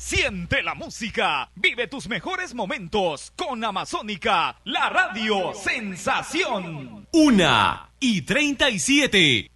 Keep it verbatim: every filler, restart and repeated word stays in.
Siente la música. Vive tus mejores momentos con Amazónica, la radio sensación. Una y treinta y siete.